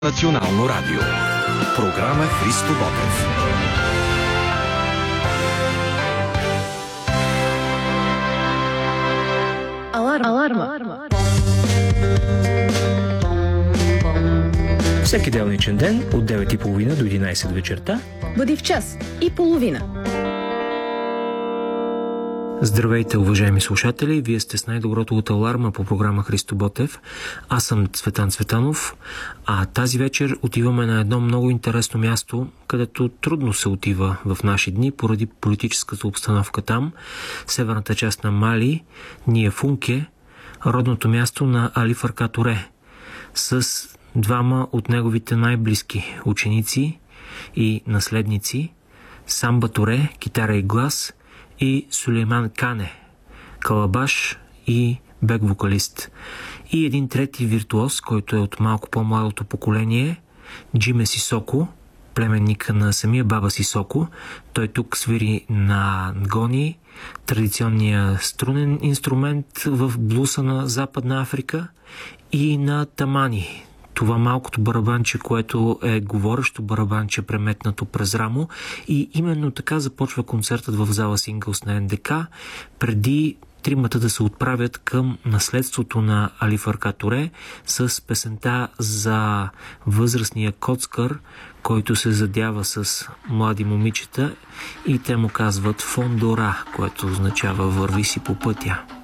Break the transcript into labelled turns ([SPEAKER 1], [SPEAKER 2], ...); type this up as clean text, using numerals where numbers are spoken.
[SPEAKER 1] Национално радио. Програма Христо Ботев.
[SPEAKER 2] Аларма. Всеки делничен ден от 9:30 до 11 вечерта
[SPEAKER 3] бъди в час и половина.
[SPEAKER 2] Здравейте, уважаеми слушатели! Вие сте с най-доброто от Аларма по програма Христо Ботев. Аз съм Цветан Цветанов, а тази вечер отиваме на едно много интересно място, където трудно се отива в наши дни поради политическата обстановка там. Северната част на Мали, Ниефунке, родното място на Али Фарка Туре, с двама от неговите най-близки ученици и наследници, Самба Туре, китара и глас, и Сулейман Кане, калабаш и бек-вокалист. И един трети виртуоз, който е от малко по-младото поколение, Джиме Сисоко, племенник на самия баба Сисоко. Той тук свири на нгони, традиционния струнен инструмент в блуса на Западна Африка, и на тамани, това малкото барабанче, което е говорещо барабанче, преметнато през рамо. И именно така започва концертът в зала Синглс на НДК, преди тримата да се отправят към наследството на Али Фарка Туре с песента за възрастния коцкър, който се задява с млади момичета, и те му казват Фондора, което означава върви си по пътя.